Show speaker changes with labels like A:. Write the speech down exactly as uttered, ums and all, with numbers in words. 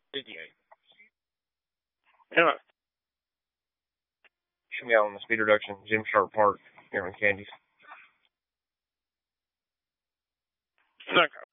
A: fifty-eight. Anyway, should be out on the speed reduction, Jim Sharp Park here in Candies. Okay.